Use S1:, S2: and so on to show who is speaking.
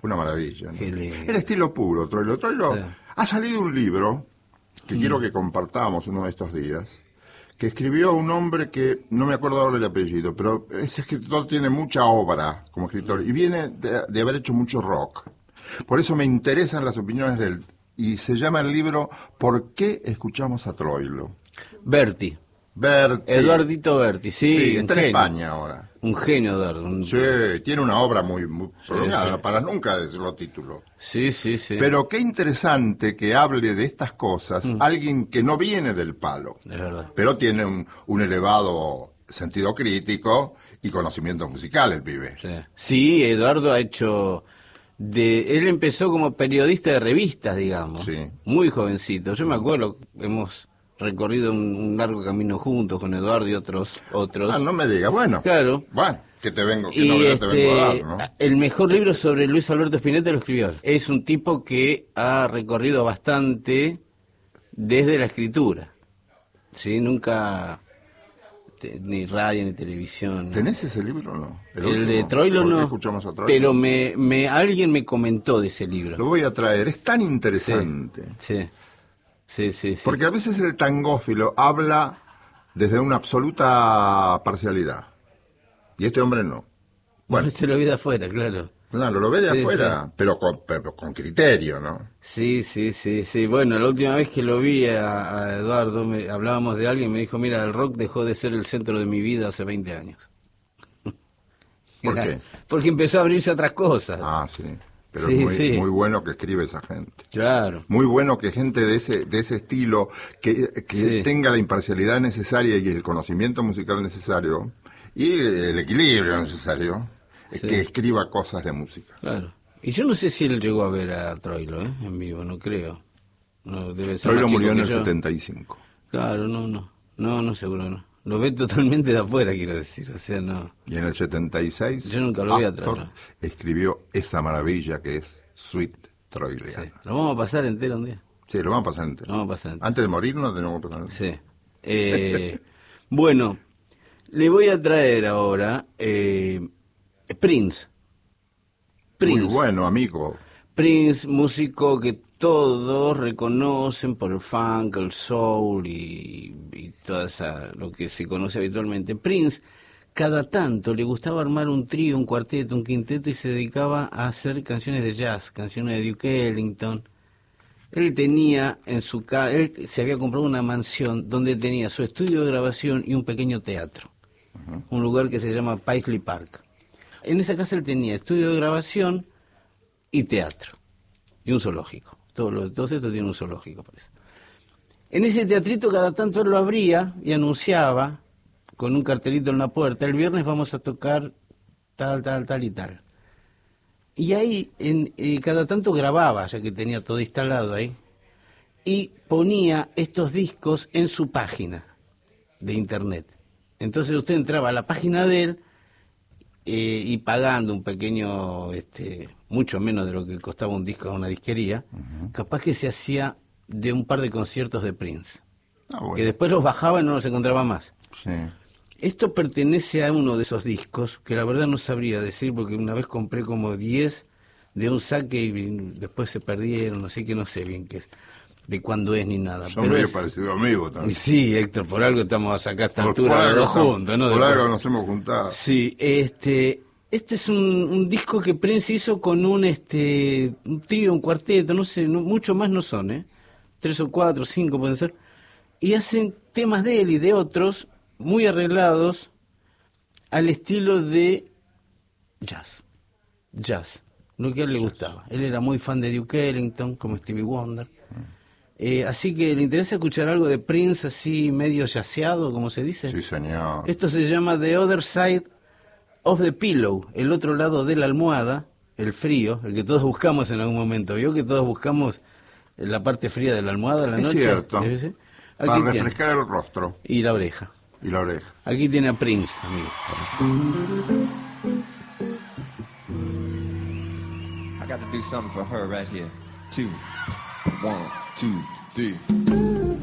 S1: Una maravilla, ¿no?
S2: Qué lindo.
S1: El estilo puro, Troilo. Troilo,
S2: Sí.
S1: ha salido un libro que quiero que compartamos uno de estos días, que escribió un hombre que no me acuerdo ahora el apellido, pero ese escritor tiene mucha obra como escritor y viene de haber hecho mucho rock. Por eso me interesan las opiniones de él. Y se llama el libro ¿Por qué escuchamos a Troilo?
S2: Berti,
S1: Berti.
S2: Eduardito Berti, sí, un
S1: está en
S2: genio.
S1: España ahora.
S2: Un genio, Eduardo.
S1: Sí, tiene una obra muy prolongada, no para nunca decirlo título.
S2: Sí.
S1: Pero qué interesante que hable de estas cosas alguien que no viene del palo,
S2: Es verdad.
S1: pero tiene un elevado sentido crítico y conocimientos musicales, el pibe.
S2: Sí, Eduardo ha hecho... Él empezó como periodista de revistas, digamos,
S1: Sí.
S2: muy jovencito. Yo me acuerdo, hemos recorrido un largo camino juntos con Eduardo y otros.
S1: Ah, no me digas, bueno.
S2: Claro.
S1: Bueno, que te vengo, que
S2: Y
S1: novedad te vengo a dar, ¿no?
S2: el mejor libro sobre Luis Alberto Spinetta lo escribió él. Es un tipo que ha recorrido bastante desde la escritura. ¿Sí? Nunca ni radio ni televisión.
S1: ¿Tenés ese libro o no?
S2: El
S1: último.
S2: de Troilo
S1: ¿Por qué
S2: no,
S1: escuchamos a Troilo?
S2: pero alguien me comentó de ese libro.
S1: Lo voy a traer, es tan interesante.
S2: Sí.
S1: Porque a veces el tangófilo habla desde una absoluta parcialidad. Y este hombre no.
S2: Bueno, se lo vi de afuera, claro.
S1: Claro, lo ve de
S2: Sí,
S1: afuera, pero con criterio, ¿no?
S2: Sí. Bueno, la última vez que lo vi a Eduardo, hablábamos de alguien, me dijo, mira, el rock dejó de ser el centro de mi vida hace 20 años.
S1: ¿Por qué?
S2: Porque empezó a abrirse a otras cosas.
S1: Ah, sí. Pero
S2: Sí,
S1: es muy bueno que escribe esa gente.
S2: Claro.
S1: Muy bueno que gente de ese estilo, que tenga la imparcialidad necesaria y el conocimiento musical necesario, y el equilibrio necesario, que escriba cosas de música.
S2: Claro. Y yo no sé si él llegó a ver a Troilo, en vivo, no creo. No, debe ser
S1: Troilo
S2: más chico
S1: murió en
S2: que
S1: el
S2: yo.
S1: 75.
S2: Claro, no, seguro no. Lo ve totalmente de afuera, quiero decir, o sea, no.
S1: Y en el 76,
S2: Yo nunca lo vi a
S1: Astor
S2: Troilo.
S1: escribió esa maravilla que es Suite Troiliana.
S2: Sí. Lo vamos a pasar entero un día.
S1: Sí, lo vamos a pasar entero.
S2: Lo vamos a pasar entero.
S1: Antes de morirnos tenemos que pasar entero.
S2: Sí. Bueno, le voy a traer ahora Prince.
S1: Muy bueno, amigo.
S2: Prince, músico que todos reconocen por el funk, el soul y toda lo que se conoce habitualmente. Prince, cada tanto le gustaba armar un trío, un cuarteto, un quinteto y se dedicaba a hacer canciones de jazz, canciones de Duke Ellington. Él tenía él se había comprado una mansión donde tenía su estudio de grabación y un pequeño teatro, un lugar que se llama Paisley Park. En esa casa él tenía estudio de grabación y teatro, y un zoológico. Todo esto tiene un zoológico, parece. En ese teatrito cada tanto él lo abría y anunciaba con un cartelito en la puerta, el viernes vamos a tocar tal y tal. Y ahí cada tanto grababa, ya que tenía todo instalado ahí, y ponía estos discos en su página de internet. Entonces usted entraba a la página de él y pagando un pequeño, mucho menos de lo que costaba un disco a una disquería, capaz que se hacía de un par de conciertos de Prince, que después los bajaba y no los encontraba más.
S1: Sí.
S2: Esto pertenece a uno de esos discos, que la verdad no sabría decir, porque una vez compré como 10 de un saque y después se perdieron, así que no sé bien qué es, de cuándo es ni nada.
S1: Son medio parecido amigo también.
S2: Sí, Héctor, por algo estamos acá a esta altura los dos juntos, ¿no?
S1: Por algo nos hemos juntado.
S2: Sí, este es un disco que Prince hizo con un trío, un cuarteto, no sé, mucho más no son, 3 o 4, 5 pueden ser, y hacen temas de él y de otros muy arreglados al estilo de jazz, lo que a él le gustaba. Él era muy fan de Duke Ellington, como Stevie Wonder. Así que le interesa escuchar algo de Prince así medio jazzeado, como se dice.
S1: Sí, señor.
S2: Esto se llama The Other Side of the Pillow, el otro lado de la almohada, el frío, el que todos buscamos en algún momento. ¿Vio que todos buscamos la parte fría de la almohada a la noche?
S1: Es cierto. Para refrescar el rostro.
S2: Y la oreja.
S1: Y la oreja.
S2: Aquí tiene a Prince, amigo.
S3: I got to do something for her right here. 2, 1, 2, 3.